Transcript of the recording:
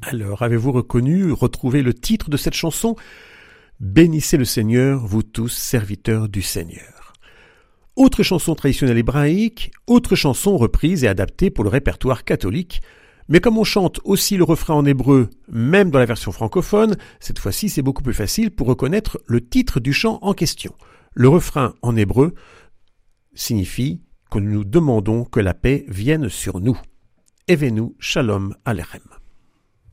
Alors, avez-vous retrouvé le titre de cette chanson ? Bénissez le Seigneur, vous tous serviteurs du Seigneur. Autre chanson traditionnelle hébraïque, autre chanson reprise et adaptée pour le répertoire catholique. Mais comme on chante aussi le refrain en hébreu, même dans la version francophone, cette fois-ci c'est beaucoup plus facile pour reconnaître le titre du chant en question. Le refrain en hébreu signifie que nous demandons que la paix vienne sur nous. Evenu Shalom Alechem.